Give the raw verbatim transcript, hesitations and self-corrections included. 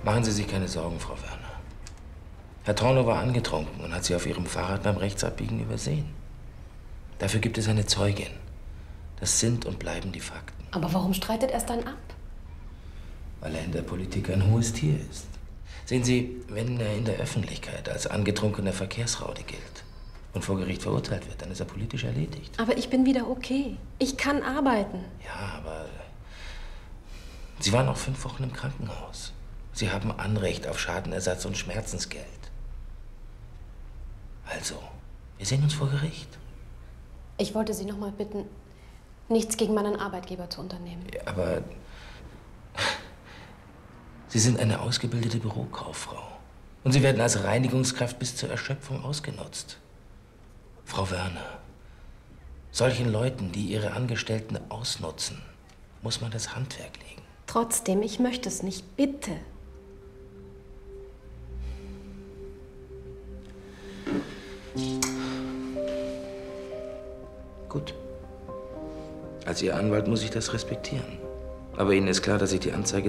Machen Sie sich keine Sorgen, Frau Werner. Herr Tornow war angetrunken und hat Sie auf Ihrem Fahrrad beim Rechtsabbiegen übersehen. Dafür gibt es eine Zeugin. Das sind und bleiben die Fakten. Aber warum streitet er es dann ab? Weil er in der Politik ein hohes Tier ist. Sehen Sie, wenn er in der Öffentlichkeit als angetrunkener Verkehrsraude gilt und vor Gericht verurteilt wird, dann ist er politisch erledigt. Aber ich bin wieder okay. Ich kann arbeiten. Ja, aber Sie waren noch fünf Wochen im Krankenhaus. Sie haben Anrecht auf Schadenersatz und Schmerzensgeld. Also, wir sehen uns vor Gericht. Ich wollte Sie noch mal bitten, nichts gegen meinen Arbeitgeber zu unternehmen. Ja, aber Sie sind eine ausgebildete Bürokauffrau. Und Sie werden als Reinigungskraft bis zur Erschöpfung ausgenutzt. Frau Werner, solchen Leuten, die ihre Angestellten ausnutzen, muss man das Handwerk legen. Trotzdem, ich möchte es nicht. Bitte. Gut. Als Ihr Anwalt muss ich das respektieren. Aber Ihnen ist klar, dass ich die Anzeige